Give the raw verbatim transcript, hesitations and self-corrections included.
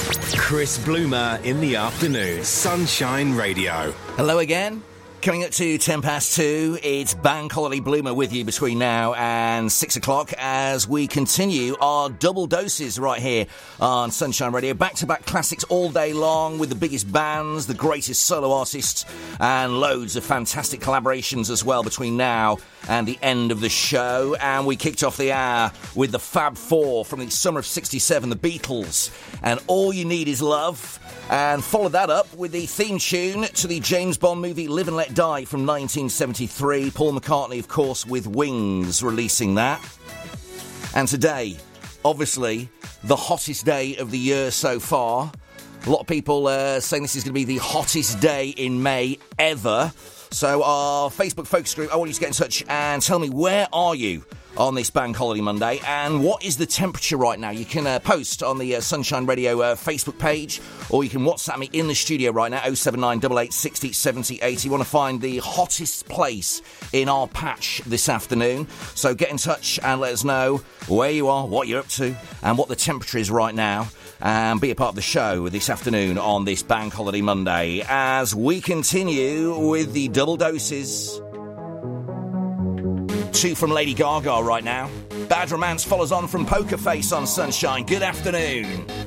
Chris Bloomer in the afternoon. Sunshine Radio. Hello again. Coming up to ten past two, it's Bank Holiday Bloomer with you between now and six o'clock as we continue our double doses right here on Sunshine Radio. Back-to-back classics all day long with the biggest bands, the greatest solo artists, and loads of fantastic collaborations as well between now and the end of the show. And we kicked off the hour with the Fab Four from the summer of sixty-seven, the Beatles, and All You Need Is Love. And followed that up with the theme tune to the James Bond movie Live and Let Die from nineteen seventy-three. Paul McCartney, of course, with Wings, releasing that. And today, obviously, the hottest day of the year so far. A lot of people uh, saying this is going to be the hottest day in May ever. So our Facebook focus group, I want you to get in touch and tell me, where are you on this Bank Holiday Monday, and what is the temperature right now? You can uh, post on the uh, Sunshine Radio uh, Facebook page, or you can WhatsApp me in the studio right now, oh seven nine eight eight six oh seven oh eight oh. You want to find the hottest place in our patch this afternoon, so get in touch and let us know where you are, what you're up to, and what the temperature is right now, and be a part of the show this afternoon on this Bank Holiday Monday as we continue with the double doses. Two from Lady Gaga right now. Bad Romance follows on from Poker Face on Sunshine. Good afternoon.